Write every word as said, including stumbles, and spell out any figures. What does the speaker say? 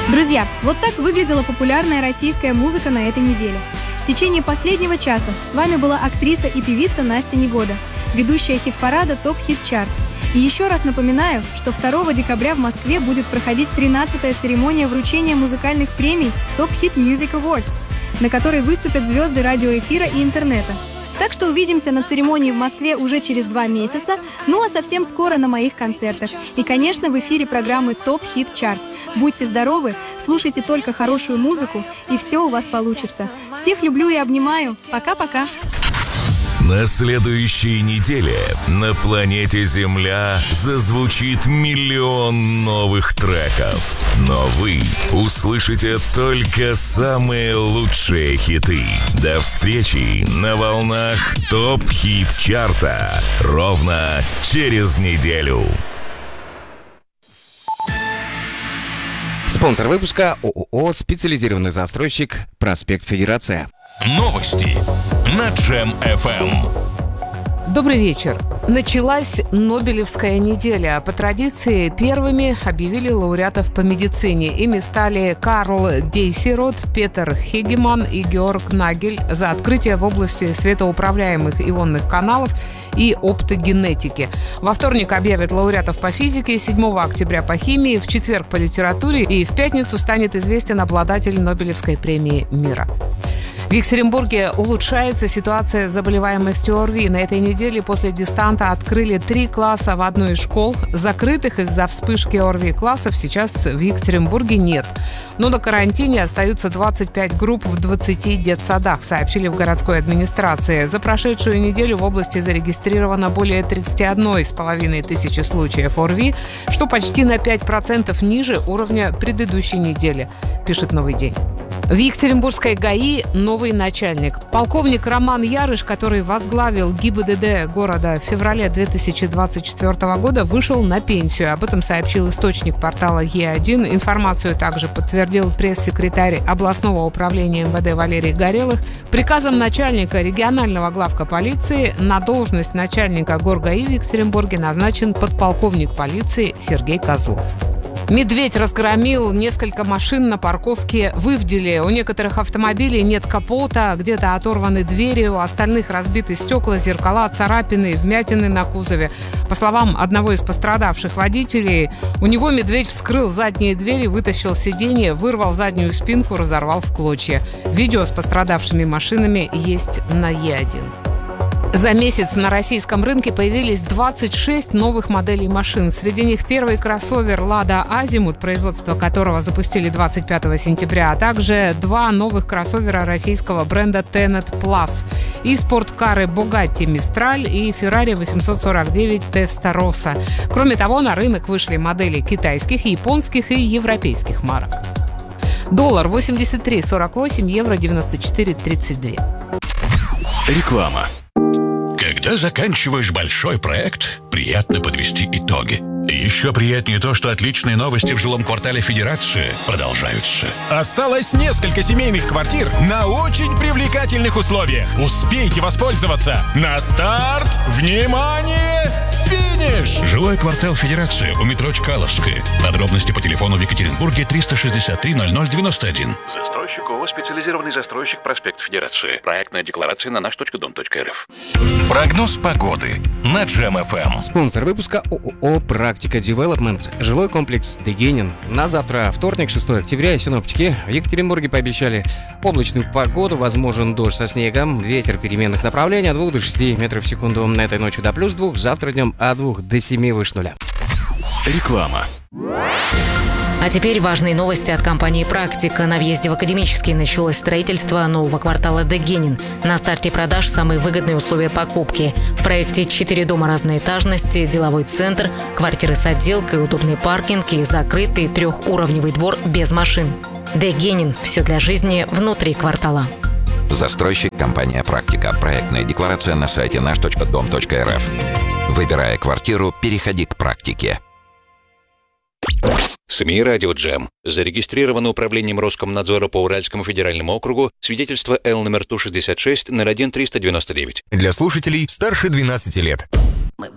Друзья, вот так выглядела популярная российская музыка на этой неделе. В течение последнего часа с вами была актриса и певица Настя Негода, ведущая хит-парада «Топ Хит Чарт». И еще раз напоминаю, что второго декабря в Москве будет проходить тринадцатая церемония вручения музыкальных премий Top Hit Music Awards, на которой выступят звезды радиоэфира и интернета. Так что увидимся на церемонии в Москве уже через два месяца, ну а совсем скоро на моих концертах. И, конечно, в эфире программы Top Hit Chart. Будьте здоровы, слушайте только хорошую музыку, и все у вас получится. Всех люблю и обнимаю. Пока-пока. На следующей неделе на планете Земля зазвучит миллион новых треков. Но вы услышите только самые лучшие хиты. До встречи на волнах Топ Хит Чарта ровно через неделю. Спонсор выпуска ООО «Специализированный застройщик. Проспект Федерация». Новости на Джем эф эм. Добрый вечер. Началась Нобелевская неделя. По традиции, первыми объявили лауреатов по медицине. Ими стали Карл Дейсерот, Петер Хегеман и Георг Нагель за открытие в области светоуправляемых ионных каналов и оптогенетики. Во вторник объявят лауреатов по физике, седьмого октября по химии, в четверг по литературе и в пятницу станет известен обладатель Нобелевской премии мира. В Екатеринбурге улучшается ситуация с заболеваемостью ОРВИ. На этой неделе после дистанта открыли три класса в одной из школ. Закрытых из-за вспышки ОРВИ классов сейчас в Екатеринбурге нет. Но на карантине остаются двадцать пять групп в двадцати детсадах, сообщили в городской администрации. За прошедшую неделю в области зарегистрировано более тридцать одна с половиной тысячи случаев ОРВИ, что почти на пять процентов ниже уровня предыдущей недели, пишет «Новый день». В Екатеринбургской ГАИ новый начальник. Полковник Роман Ярыш, который возглавил ГИБДД города в феврале две тысячи двадцать четвёртого года, вышел на пенсию. Об этом сообщил источник портала Е один. Информацию также подтвердил пресс-секретарь областного управления эм вэ дэ Валерий Горелых. Приказом начальника регионального главка полиции на должность начальника ГорГАИ в Екатеринбурге назначен подполковник полиции Сергей Козлов. Медведь разгромил несколько машин на парковке в Ивделе. У некоторых автомобилей нет капота, где-то оторваны двери, у остальных разбиты стекла, зеркала, царапины, вмятины на кузове. По словам одного из пострадавших водителей, у него медведь вскрыл задние двери, вытащил сиденье, вырвал заднюю спинку, разорвал в клочья. Видео с пострадавшими машинами есть на Е один. За месяц на российском рынке появились двадцать шесть новых моделей машин. Среди них первый кроссовер «Лада Азимут», производство которого запустили двадцать пятого сентября, а также два новых кроссовера российского бренда Tenet Plus и спорткары Bugatti Mistral и Ferrari восемьсот сорок девять Testarossa. Кроме того, на рынок вышли модели китайских, японских и европейских марок. Доллар восемьдесят три сорок восемь, евро девяносто четыре тридцать два. Реклама. Когда заканчиваешь большой проект, приятно подвести итоги. Еще приятнее то, что отличные новости в жилом квартале Федерации продолжаются. Осталось несколько семейных квартир на очень привлекательных условиях. Успейте воспользоваться. На старт! Внимание! Финиш! Жилой квартал Федерации у метро Чкаловская. Подробности по телефону в Екатеринбурге триста шестьдесят три ноль ноль девяносто один. Застройщик ООО «Специализированный застройщик. Проспект Федерации». Проектная декларация на наш точка дом точка эр эф. Прогноз погоды на Джем эф эм. Спонсор выпуска ООО «Практика Девелопмент». Жилой комплекс Дегенин. На завтра, вторник, шестого октября, синоптики в Екатеринбурге пообещали облачную погоду, возможен дождь со снегом, ветер переменных направлений от двух до шести метров в секунду. На этой ночью до плюс двух, завтра днем от двух до семи выше нуля. Реклама. А теперь важные новости от компании «Практика». На въезде в Академический началось строительство нового квартала Дегенин. На старте продаж самые выгодные условия покупки. В проекте четыре дома разной этажности, деловой центр, квартиры с отделкой, удобный паркинг и закрытый трехуровневый двор без машин. Дегенин. Все для жизни внутри квартала. Застройщик компания «Практика». Проектная декларация на сайте наш точка дом точка эр эф. Выбирая квартиру, переходи к «Практике». СМИ «Радио Джем». Зарегистрировано управлением Роскомнадзора по Уральскому федеральному округу свидетельство Л номер Ту шестьдесят шесть ноль один триста девяносто девять. Для слушателей старше двенадцати лет.